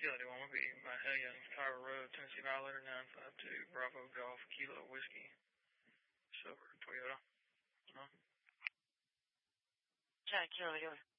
Kilo, do you want to be my Hellion, Tyra Road, Tennessee Violator 952, Bravo Golf, Kilo Whiskey, Silver, Toyota. Jack Kilo,